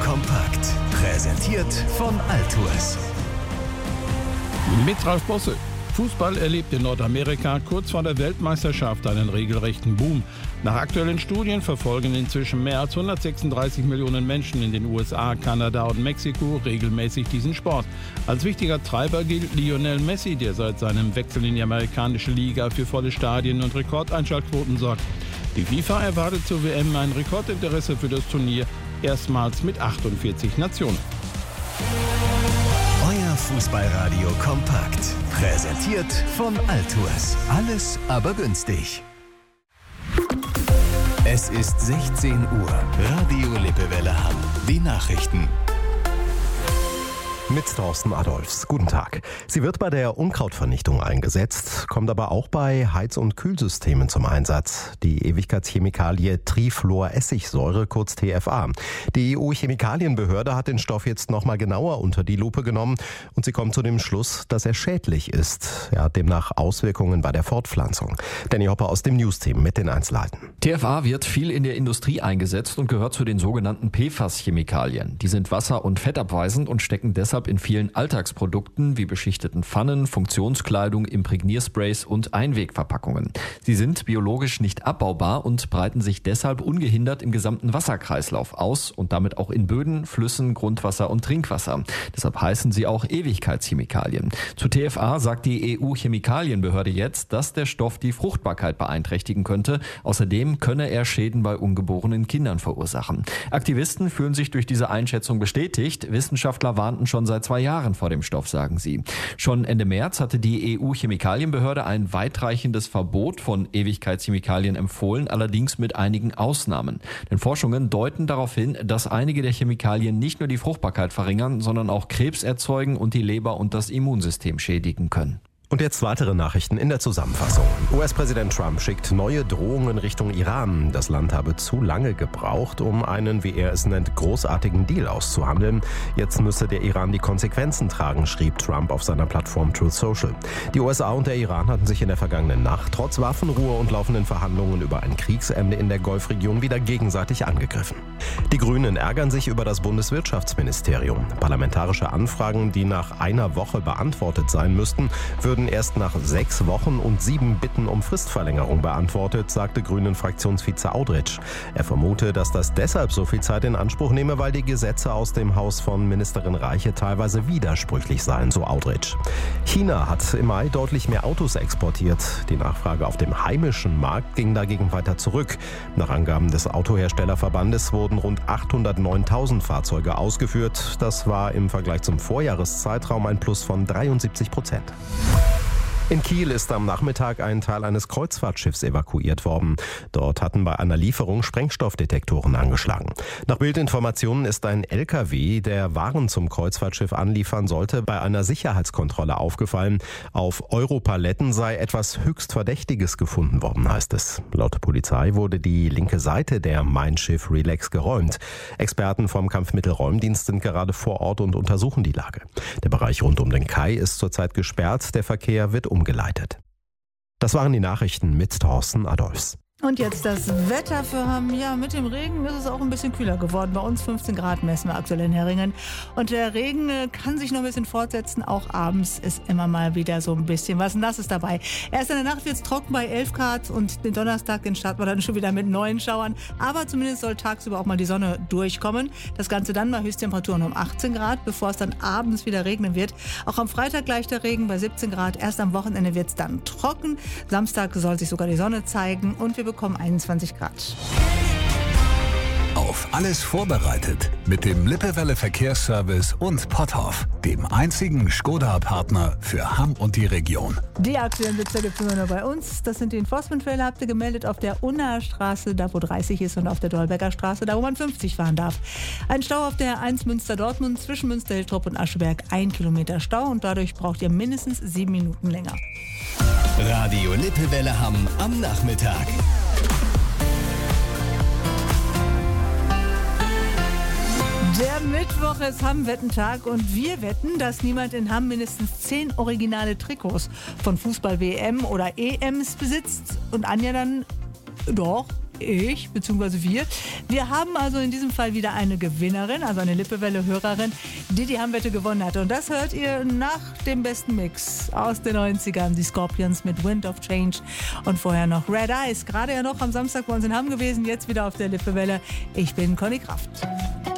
kompakt. Präsentiert von Altours. Mit Ralf Bosse. Fußball erlebt in Nordamerika kurz vor der Weltmeisterschaft einen regelrechten Boom. Nach aktuellen Studien verfolgen inzwischen mehr als 136 Millionen Menschen in den USA, Kanada und Mexiko regelmäßig diesen Sport. Als wichtiger Treiber gilt Lionel Messi, der seit seinem Wechsel in die amerikanische Liga für volle Stadien und Rekordeinschaltquoten sorgt. Die FIFA erwartet zur WM ein Rekordinteresse für das Turnier, erstmals mit 48 Nationen. Euer Fußballradio kompakt. Präsentiert von Altours. Alles aber günstig. Es ist 16 Uhr. Radio Lippewelle Hamm. Die Nachrichten. Mit Thorsten Adolfs. Guten Tag. Sie wird bei der Unkrautvernichtung eingesetzt, kommt aber auch bei Heiz- und Kühlsystemen zum Einsatz. Die Ewigkeitschemikalie Trifluoressigsäure, kurz TFA. Die EU-Chemikalienbehörde hat den Stoff jetzt nochmal genauer unter die Lupe genommen und sie kommt zu dem Schluss, dass er schädlich ist. Er hat demnach Auswirkungen bei der Fortpflanzung. Danny Hopper aus dem News-Team mit den Einzelheiten. TFA wird viel in der Industrie eingesetzt und gehört zu den sogenannten PFAS-Chemikalien. Die sind wasser- und fettabweisend und stecken deshalb in vielen Alltagsprodukten wie beschichteten Pfannen, Funktionskleidung, Imprägniersprays und Einwegverpackungen. Sie sind biologisch nicht abbaubar und breiten sich deshalb ungehindert im gesamten Wasserkreislauf aus und damit auch in Böden, Flüssen, Grundwasser und Trinkwasser. Deshalb heißen sie auch Ewigkeitschemikalien. Zu TFA sagt die EU-Chemikalienbehörde jetzt, dass der Stoff die Fruchtbarkeit beeinträchtigen könnte. Außerdem könne er Schäden bei ungeborenen Kindern verursachen. Aktivisten fühlen sich durch diese Einschätzung bestätigt. Wissenschaftler warnten schon seit 2 Jahren vor dem Stoff, sagen sie. Schon Ende März hatte die EU-Chemikalienbehörde ein weitreichendes Verbot von Ewigkeitschemikalien empfohlen, allerdings mit einigen Ausnahmen. Denn Forschungen deuten darauf hin, dass einige der Chemikalien nicht nur die Fruchtbarkeit verringern, sondern auch Krebs erzeugen und die Leber und das Immunsystem schädigen können. Und jetzt weitere Nachrichten in der Zusammenfassung. US-Präsident Trump schickt neue Drohungen Richtung Iran. Das Land habe zu lange gebraucht, um einen, wie er es nennt, großartigen Deal auszuhandeln. Jetzt müsse der Iran die Konsequenzen tragen, schrieb Trump auf seiner Plattform Truth Social. Die USA und der Iran hatten sich in der vergangenen Nacht trotz Waffenruhe und laufenden Verhandlungen über ein Kriegsende in der Golfregion wieder gegenseitig angegriffen. Die Grünen ärgern sich über das Bundeswirtschaftsministerium. Parlamentarische Anfragen, die nach einer Woche beantwortet sein müssten, würden erst nach 6 Wochen und 7 Bitten um Fristverlängerung beantwortet, sagte Grünen-Fraktionsvize Audretsch. Er vermute, dass das deshalb so viel Zeit in Anspruch nehme, weil die Gesetze aus dem Haus von Ministerin Reiche teilweise widersprüchlich seien, so Audretsch. China hat im Mai deutlich mehr Autos exportiert. Die Nachfrage auf dem heimischen Markt ging dagegen weiter zurück. Nach Angaben des Autoherstellerverbandes wurden rund 809.000 Fahrzeuge ausgeführt. Das war im Vergleich zum Vorjahreszeitraum ein Plus von 73%. In Kiel ist am Nachmittag ein Teil eines Kreuzfahrtschiffs evakuiert worden. Dort hatten bei einer Lieferung Sprengstoffdetektoren angeschlagen. Nach Bildinformationen ist ein LKW, der Waren zum Kreuzfahrtschiff anliefern sollte, bei einer Sicherheitskontrolle aufgefallen. Auf Europaletten sei etwas höchst Verdächtiges gefunden worden, heißt es. Laut Polizei wurde die linke Seite der Mein Schiff Relax geräumt. Experten vom Kampfmittelräumdienst sind gerade vor Ort und untersuchen die Lage. Der Bereich rund um den Kai ist zurzeit gesperrt. Der Verkehr wird umgeleitet. Das waren die Nachrichten mit Thorsten Adolfs. Und jetzt das Wetter für Hamm. Ja, mit dem Regen ist es auch ein bisschen kühler geworden. Bei uns 15 Grad messen wir aktuell in Herringen. Und der Regen kann sich noch ein bisschen fortsetzen. Auch abends ist immer mal wieder so ein bisschen was Nasses dabei. Erst in der Nacht wird es trocken bei 11 Grad und den Donnerstag, den starten wir dann schon wieder mit 9 Schauern. Aber zumindest soll tagsüber auch mal die Sonne durchkommen. Das Ganze dann bei Höchsttemperaturen um 18 Grad, bevor es dann abends wieder regnen wird. Auch am Freitag gleich der Regen bei 17 Grad. Erst am Wochenende wird es dann trocken. Samstag soll sich sogar die Sonne zeigen und wir bekommen 21 Grad. Auf alles vorbereitet mit dem Lippewelle Verkehrsservice und Potthoff, dem einzigen Skoda-Partner für Hamm und die Region. Die aktuellen Blitzer gibt es immer nur bei uns. Das sind die Enforcement-Fälle, habt ihr gemeldet, auf der Unnaer Straße, da wo 30 ist, und auf der Dolberger Straße, da wo man 50 fahren darf. Ein Stau auf der 1 Münster-Dortmund zwischen Münster-Hiltrop und Ascheberg, 1 Kilometer Stau und dadurch braucht ihr mindestens 7 Minuten länger. Radio Lippewelle Hamm am Nachmittag. Der Mittwoch ist Hamm-Wettentag und wir wetten, dass niemand in Hamm mindestens 10 originale Trikots von Fußball-WM oder EMs besitzt. Und Anja dann, doch, ich, beziehungsweise wir. Wir haben also in diesem Fall wieder eine Gewinnerin, also eine Lippewelle-Hörerin, die die Hammwette gewonnen hat. Und das hört ihr nach dem besten Mix aus den 90ern. Die Scorpions mit Wind of Change und vorher noch Red Eyes. Gerade ja noch am Samstag bei uns in Hamm gewesen, jetzt wieder auf der Lippewelle. Ich bin Conny Kraft.